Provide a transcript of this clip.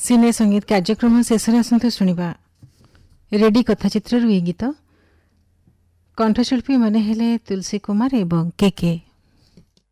सिने संगीत कार्यक्रम शेष आसतु शुणा रेडी कथाचित्र गीत कंठशिल्पी माने हेले तुलसी कुमार एवं के।